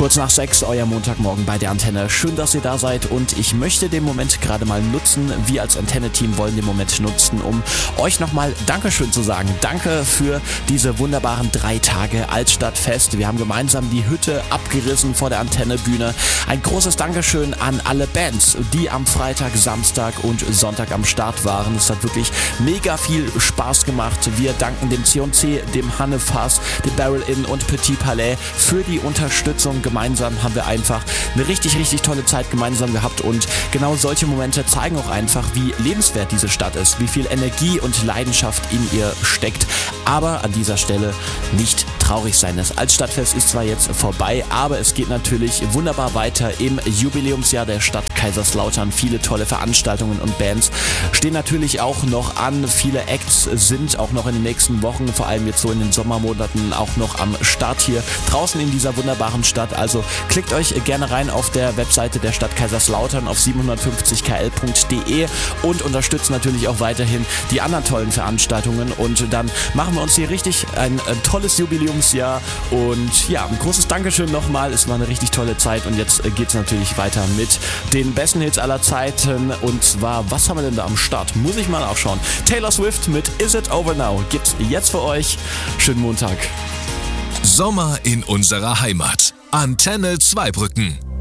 Kurz nach 6, euer Montagmorgen bei der Antenne. Schön, dass ihr da seid und ich möchte den Moment gerade mal nutzen. Wir als Antenne-Team wollen den Moment nutzen, um euch nochmal Dankeschön zu sagen. Danke für diese wunderbaren 3 Tage Altstadtfest. Wir haben gemeinsam die Hütte abgerissen vor der Antennebühne. Ein großes Dankeschön an alle Bands, die am Freitag, Samstag und Sonntag am Start waren. Es hat wirklich mega viel Spaß gemacht. Wir danken dem C&C, dem Hanne Fass, dem Barrel Inn und Petit Palais für die Unterstützung. Gemeinsam haben wir einfach eine richtig, richtig tolle Zeit gemeinsam gehabt und genau solche Momente zeigen auch einfach, wie lebenswert diese Stadt ist, wie viel Energie und Leidenschaft in ihr steckt. Aber an dieser Stelle nicht traurig sein. Das Altstadtfest ist zwar jetzt vorbei, aber es geht natürlich wunderbar weiter im Jubiläumsjahr der Stadt Kaiserslautern. Viele tolle Veranstaltungen und Bands stehen natürlich auch noch an. Viele Acts sind auch noch in den nächsten Wochen, vor allem jetzt so in den Sommermonaten, auch noch am Start hier draußen in dieser wunderbaren Stadt. Also klickt euch gerne rein auf der Webseite der Stadt Kaiserslautern auf 750kl.de und unterstützt natürlich auch weiterhin die anderen tollen Veranstaltungen. Und dann machen wir uns hier richtig ein tolles Jubiläumsjahr. Und ja, ein großes Dankeschön nochmal. Es war eine richtig tolle Zeit und jetzt geht es natürlich weiter mit den besten Hits aller Zeiten. Und zwar, was haben wir denn da am Start? Muss ich mal nachschauen. Taylor Swift mit Is It Over Now gibt's jetzt für euch. Schönen Montag. Sommer in unserer Heimat. Antenne Zweibrücken.